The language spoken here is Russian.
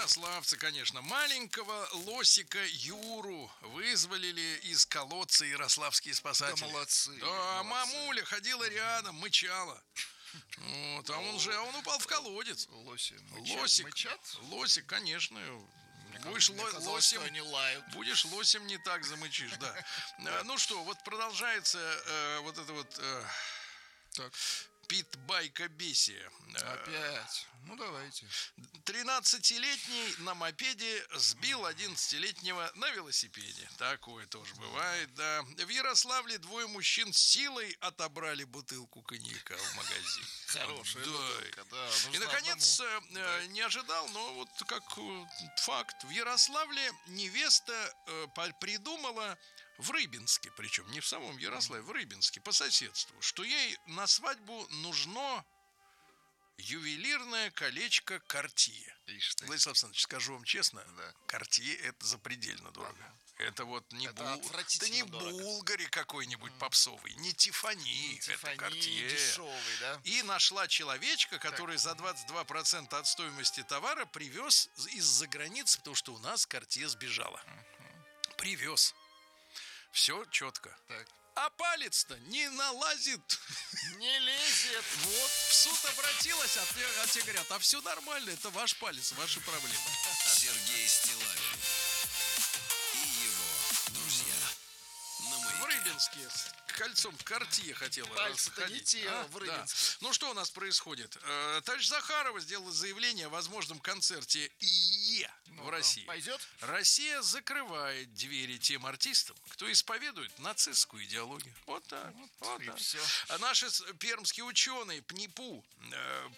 ярославцы, конечно. Маленького лосика Юру вызволили из колодца ярославские спасатели. Да, молодцы. Да, молодцы. мамуля ходила рядом, мычала. Вот, он упал в колодец. Лосик, Мычат? Лосик, конечно. Будешь лосем, они лают. будешь лосем, не так замычишь, да. Ну что, вот продолжается вот это вот Так, питбайкобесие. опять. Ну, давайте. 13-летний на мопеде сбил 11-летнего на велосипеде. Такое тоже бывает, да. В Ярославле двое мужчин силой отобрали бутылку коньяка в магазине. Хорошая бутылка, да. И, наконец, не ожидал, но вот как факт. В Ярославле невеста придумала в Рыбинске, причем не в самом Ярославле, в Рыбинске, по соседству, что ей на свадьбу нужно ювелирное колечко Cartier. Владислав Александрович, скажу вам честно, Да. Cartier это запредельно дорого. Это вот не, отвратительно не дорого. Булгари какой-нибудь попсовый, не Тифани, это Cartier. Дешевый, да? И нашла человечка, который за 22% от стоимости товара привез из-за границы, потому что у нас Cartier сбежала. Привез. Все четко. Так. А палец-то не налазит. Не лезет. Вот, в суд обратилась, а те говорят, а все нормально, это ваш палец, ваши проблемы. Сергей Стиллавин и его друзья на В Маяке. Рыбинске с кольцом Cartier хотела Пальцы-то не те в Рыбинске. Да. Ну что у нас происходит? Товарищ Захарова сделала заявление о возможном концерте ИЕ в России. Пойдет? Россия закрывает двери тем артистам, кто исповедует нацистскую идеологию. Вот так. Вот И так. все. А наши пермские ученые ПНИПУ